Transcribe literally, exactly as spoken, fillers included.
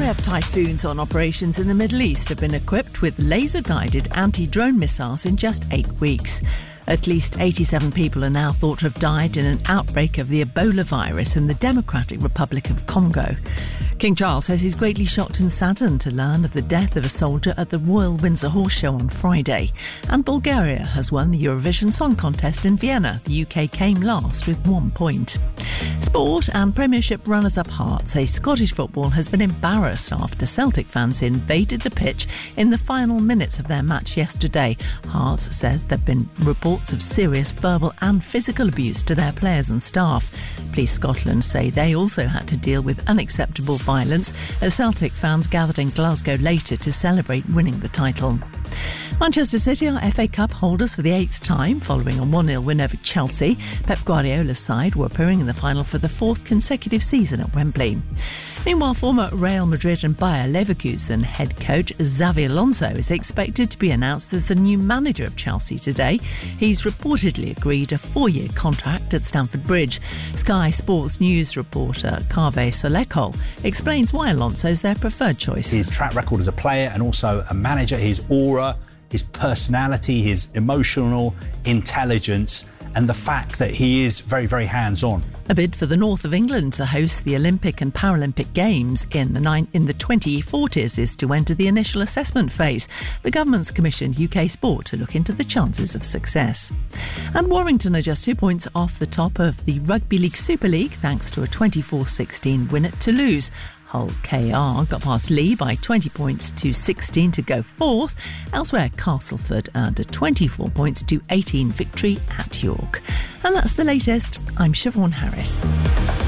flurry of typhoons on operations in the Middle East have been equipped with laser-guided anti-drone missiles in just eight weeks. At least eighty-seven people are now thought to have died in an outbreak of the Ebola virus in the Democratic Republic of Congo. King Charles says he's greatly shocked and saddened to learn of the death of a soldier at the Royal Windsor Horse Show on Friday. And Bulgaria has won the Eurovision Song Contest in Vienna. The U K came last with one point. Sport and Premiership runners-up Hearts say Scottish football has been embarrassed after Celtic fans invaded the pitch in the final minutes of their match yesterday. Hearts says there have been reports of serious verbal and physical abuse to their players and staff. Police Scotland say they also had to deal with unacceptable violence as Celtic fans gathered in Glasgow later to celebrate winning the title. Manchester City are F A Cup holders for the eighth time following a one nil win over Chelsea. Pep Guardiola's side were appearing in the final for the fourth consecutive season at Wembley. Meanwhile, former Real Madrid and Bayer Leverkusen head coach Xabi Alonso is expected to be announced as the new manager of Chelsea today. He's reportedly agreed a four-year contract at Stamford Bridge. Sky Sports News reporter Kaveh Solekol explains why Alonso's their preferred choice. His track record as a player and also a manager, his aura, his personality, his emotional intelligence, and the fact that he is very, very hands-on. A bid for the north of England to host the Olympic and Paralympic Games in the nine, in the twenty forties is to enter the initial assessment phase. The government's commissioned U K Sport to look into the chances of success. And Warrington are just two points off the top of the Rugby League Super League thanks to a twenty-four sixteen win at Toulouse. Hull K R got past Lee by twenty points to sixteen to go fourth. Elsewhere, Castleford earned a twenty-four points to eighteen victory at York. And that's the latest. I'm Siobhan Harris.